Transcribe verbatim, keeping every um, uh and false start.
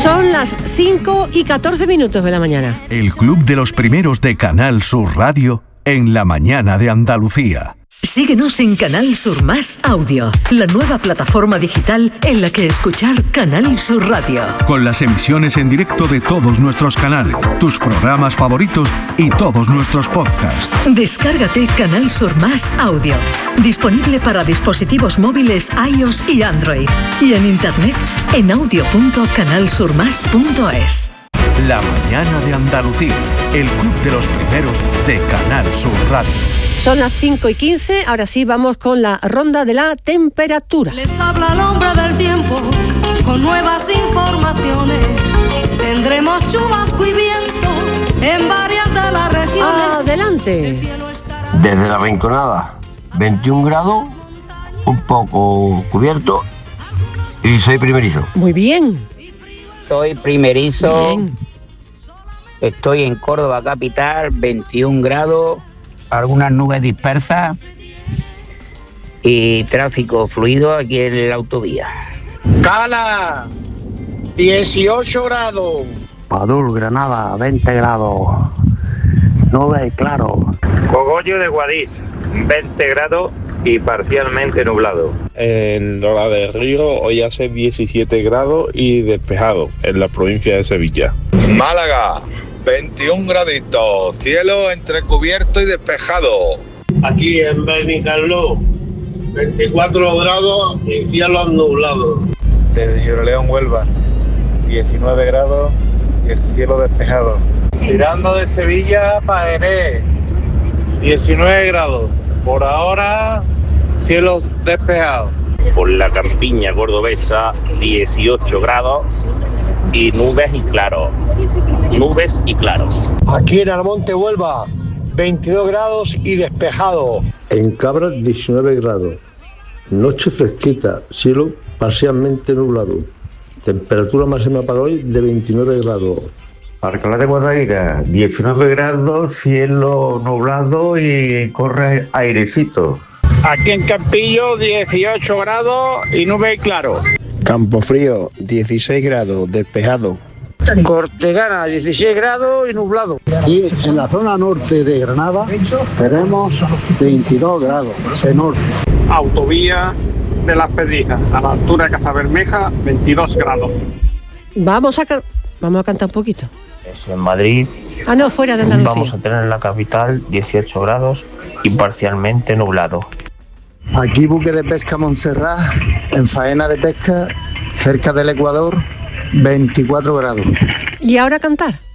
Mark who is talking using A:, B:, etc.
A: Son las cinco y catorce minutos de la mañana.
B: El Club de los Primeros de Canal Sur Radio en la mañana de Andalucía.
C: Síguenos en Canal Sur Más Audio, la nueva plataforma digital en la que escuchar Canal Sur Radio.
B: Con las emisiones en directo de todos nuestros canales, tus programas favoritos y todos nuestros podcasts.
C: Descárgate Canal Sur Más Audio, disponible para dispositivos móviles iOS y Android, y en internet en audio punto canal sur más punto es.
B: La mañana de Andalucía, el Club de los Primeros de Canal Sur Radio.
A: Son las cinco y quince, ahora sí vamos con la ronda de la temperatura.
D: Les habla el hombre del tiempo con nuevas informaciones. Tendremos chubasco y viento en varias de las regiones.
A: Adelante.
E: Desde la Rinconada, veintiún grados, un poco cubierto y soy primerizo.
A: Muy bien.
F: Soy primerizo.
A: Bien.
F: Estoy en Córdoba capital, veintiún grados. Algunas nubes dispersas y tráfico fluido aquí en la autovía.
G: Cala, dieciocho grados.
H: Padul, Granada, veinte grados. Nube claro.
I: Cogollo de Guadix, veinte grados y parcialmente nublado.
J: En Lola del Río hoy hace diecisiete grados y despejado en la provincia de Sevilla.
K: Málaga, veintiún graditos, cielo entrecubierto y despejado.
L: Aquí en Benicarló, veinticuatro grados y cielos nublados.
M: Desde Lloreleón, Huelva, diecinueve grados y el cielo despejado.
N: Tirando de Sevilla, Paenés, diecinueve grados. Por ahora, cielos despejados.
I: Por la campiña cordobesa, dieciocho grados y nubes y claros. Nubes y claros.
G: Aquí en Almonte, Huelva, veintidós grados y despejado.
O: En Cabras, diecinueve grados. Noche fresquita, cielo parcialmente nublado. Temperatura máxima para hoy de veintinueve grados.
P: Alcalá de Guadaira, diecinueve grados, cielo nublado y corre airecito.
G: Aquí en Campillo, dieciocho grados y nube y claro.
M: Campofrío, dieciséis grados, despejado.
G: Cortegana, dieciséis grados y nublado.
Q: Y en la zona norte de Granada tenemos veintidós grados, en norte.
N: Autovía de Las Pedrizas, a la altura de Casabermeja, veintidós grados.
A: Vamos a, ca- vamos a cantar un poquito.
R: En Madrid,
A: Ah, no, fuera de Andalucía.
R: vamos a tener en la capital dieciocho grados y parcialmente nublado.
Q: Aquí buque de pesca Montserrat, en faena de pesca, cerca del Ecuador, veinticuatro grados.
A: ¿Y ahora cantar?